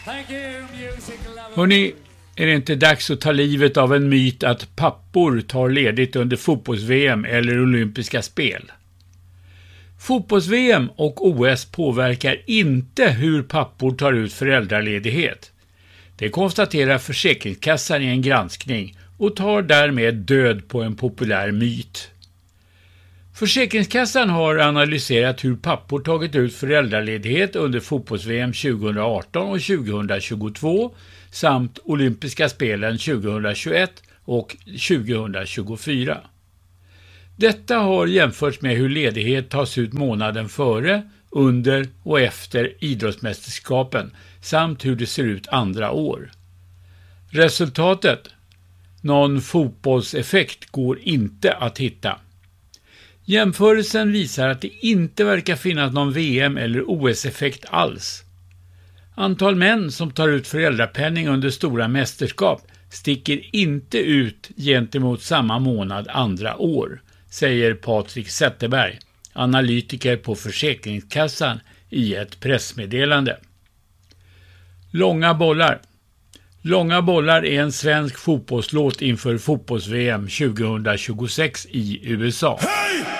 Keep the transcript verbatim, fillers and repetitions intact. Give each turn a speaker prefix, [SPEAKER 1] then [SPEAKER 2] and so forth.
[SPEAKER 1] Hörrni, är det inte dags att ta livet av en myt att pappor tar ledigt under fotbolls-V M eller olympiska spel? Fotbolls-V M och O S påverkar inte hur pappor tar ut föräldraledighet. Det konstaterar Försäkringskassan i en granskning och tar därmed död på en populär myt. Försäkringskassan har analyserat hur pappor tagit ut föräldraledighet under fotbolls-V M tjugohundraarton och tjugohundratjugotvå samt olympiska spelen tjugohundratjugoett och tjugohundratjugofyra. Detta har jämförts med hur ledighet tas ut månaden före, under och efter idrottsmästerskapen samt hur det ser ut andra år. Resultatet? Någon fotbollseffekt går inte att hitta. Jämförelsen visar att det inte verkar finnas någon V M- eller O S-effekt alls. Antal män som tar ut föräldrapenning under stora mästerskap sticker inte ut gentemot samma månad andra år, säger Patrik Zetterberg, analytiker på Försäkringskassan, i ett pressmeddelande. Långa bollar. Långa bollar är en svensk fotbollslåt inför fotbolls-V M tjugohundratjugosex i U S A. Hey!